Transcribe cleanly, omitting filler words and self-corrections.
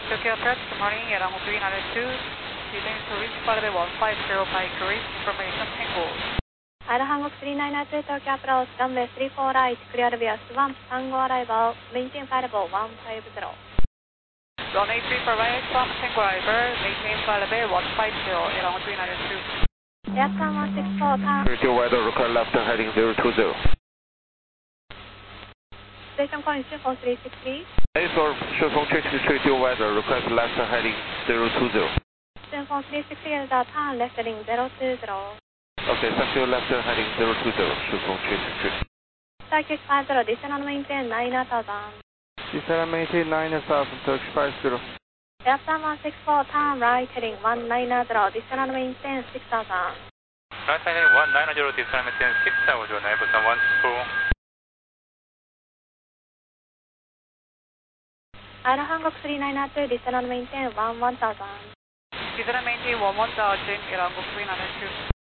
Tokyo approach, good morning, Yarango 392. Descending to reach Flight 150 by Greece, information Tango. Aerohanguk 392 Tokyo approach, runway 34 right, clear via Swamp, Tango arrival, maintain flight level 150. Runway 34 right, Swamp, Tango arrival, maintain flight level 150, Yarango 392. Aircraft 164, turn. 32 weather, record left heading 020. Station calling 24363. A4, 顺风 32 weather, request left heading 020. 24360 is our turn, left heading 020. Okay, thank you, left heading 020, 顺风32. Turkish 50, descend and maintain 9000. Descend and maintain 9000, Turkish 50. Aircraft 164, turn right heading 190, descend and maintain 6000. Right heading 190, descend and maintain 6000, Airbus 124. Aerohanguk 392, descend and maintain 1000. Descend and maintain 1000, Yarango 392.